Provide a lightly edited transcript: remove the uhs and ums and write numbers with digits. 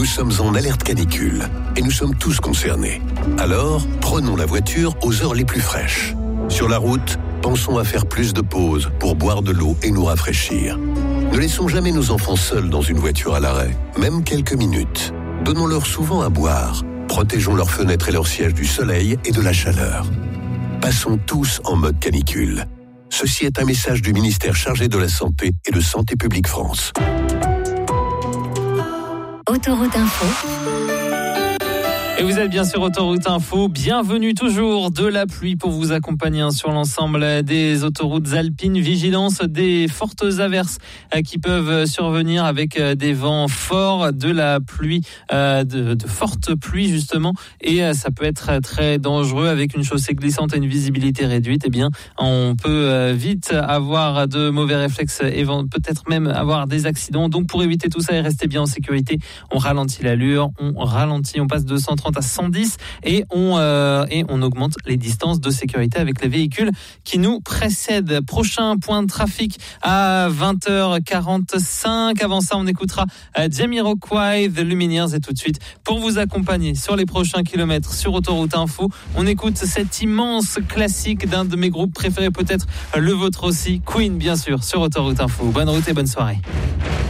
sommes en alerte canicule et nous sommes tous concernés. Alors, prenons la voiture aux heures les plus fraîches. Sur la route, pensons à faire plus de pauses pour boire de l'eau et nous rafraîchir. Ne laissons jamais nos enfants seuls dans une voiture à l'arrêt, même quelques minutes. Donnons-leur souvent à boire. Protégeons leurs fenêtres et leurs sièges du soleil et de la chaleur. Passons tous en mode canicule. Ceci est un message du ministère chargé de la Santé et de Santé publique France. Autoroute Info. Et vous êtes bien sur Autoroute Info, bienvenue toujours de la pluie pour vous accompagner sur l'ensemble des autoroutes alpines. Vigilance des fortes averses qui peuvent survenir avec des vents forts, de la pluie, de fortes pluies justement. Et ça peut être très dangereux avec une chaussée glissante et une visibilité réduite. Eh bien, on peut vite avoir de mauvais réflexes et peut-être même avoir des accidents. Donc pour éviter tout ça et rester bien en sécurité, on ralentit l'allure, on passe de 130 à 110 et on augmente les distances de sécurité avec les véhicules qui nous précèdent. Prochain point de trafic à 20h45. Avant ça, on écoutera Jamiroquai, The Lumineers, et tout de suite, pour vous accompagner sur les prochains kilomètres sur Autoroute Info, on écoute cet immense classique d'un de mes groupes préférés, peut-être le vôtre aussi, Queen bien sûr, sur Autoroute Info. Bonne route et bonne soirée.